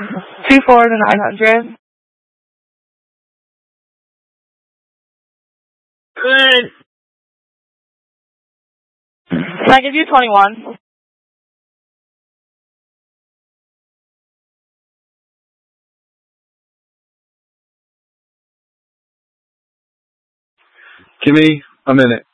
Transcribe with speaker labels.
Speaker 1: $2 to 900. Good. Can I give you 21?
Speaker 2: Give me a minute.